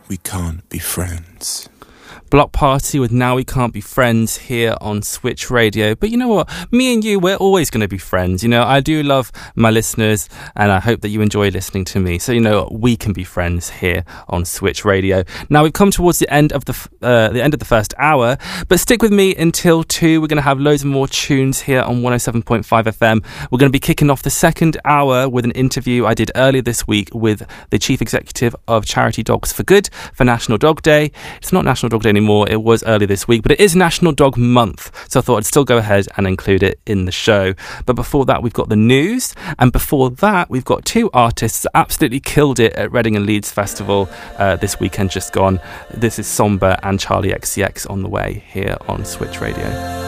We Can't Be Friends. Block Party with Now We Can't Be Friends here on Switch Radio. But you know what? Me and you, we're always going to be friends. You know, I do love my listeners and I hope that you enjoy listening to me. So, you know, we can be friends here on Switch Radio. Now, we've come towards the end of the first hour, but stick with me until 2. We're going to have loads of more tunes here on 107.5 FM. We're going to be kicking off the second hour with an interview I did earlier this week with the Chief Executive of Charity Dogs for Good for National Dog Day. It's not National Dog Day anymore. It was earlier this week, but it is National Dog Month, so I thought I'd still go ahead and include it in the show. But before that, we've got the news, and before that, we've got two artists that absolutely killed it at Reading and Leeds Festival this weekend just gone. This is Somber and Charlie XCX on the way here on Switch Radio.